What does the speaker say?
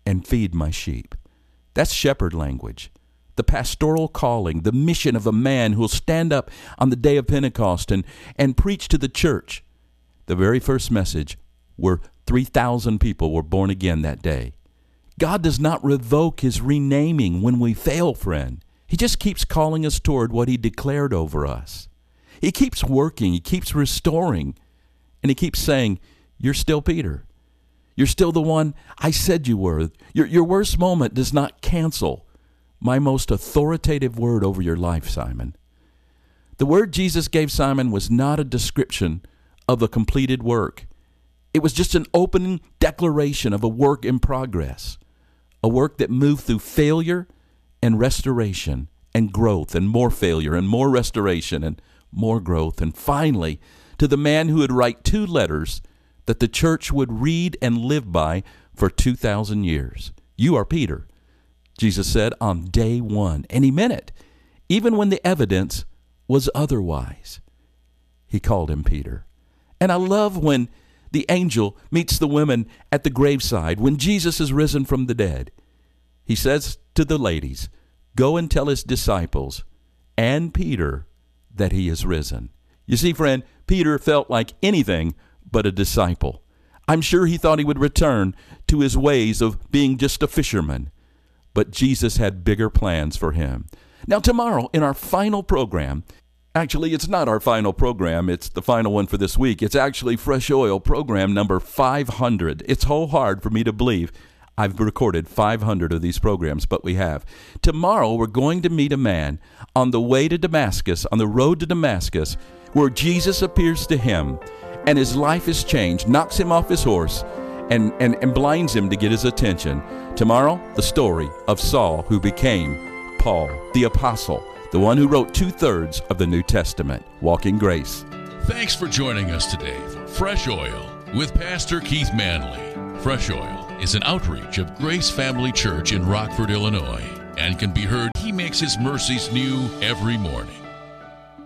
and feed my sheep. That's shepherd language. The pastoral calling, the mission of a man who will stand up on the day of Pentecost and preach to the church. The very first message where 3,000 people were born again that day. God does not revoke his renaming when we fail, friend. He just keeps calling us toward what he declared over us. He keeps working. He keeps restoring. And he keeps saying, you're still Peter. You're still the one I said you were. Your worst moment does not cancel my most authoritative word over your life, Simon. The word Jesus gave Simon was not a description of a completed work. It was just an opening declaration of a work in progress, a work that moved through failure and restoration and growth and more failure and more restoration and more growth. And finally, to the man who would write 2 letters that the church would read and live by for 2,000 years. You are Peter, Jesus said on day 1. And he meant it, even when the evidence was otherwise. He called him Peter. And I love when the angel meets the women at the graveside when Jesus is risen from the dead. He says to the ladies, go and tell his disciples and Peter that he is risen. You see, friend, Peter felt like anything but a disciple. I'm sure he thought he would return to his ways of being just a fisherman. But Jesus had bigger plans for him. Now, tomorrow in our final program, actually, it's not our final program. It's the final one for this week. It's actually Fresh Oil program number 500. It's so hard for me to believe I've recorded 500 of these programs, but we have. Tomorrow, we're going to meet a man on the way to Damascus, on the road to Damascus, where Jesus appears to him, and his life is changed, knocks him off his horse, and blinds him to get his attention. Tomorrow, the story of Saul, who became Paul, the apostle, the one who wrote 2/3 of the New Testament. Walk in grace. Thanks for joining us today for Fresh Oil with Pastor Keith Manley. Fresh Oil is an outreach of Grace Family Church in Rockford, Illinois, and can be heard. He makes his mercies new every morning.